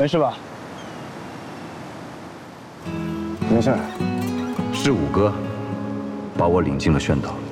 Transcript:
没事吧？ 没事。 是五哥把我领进了炫岛。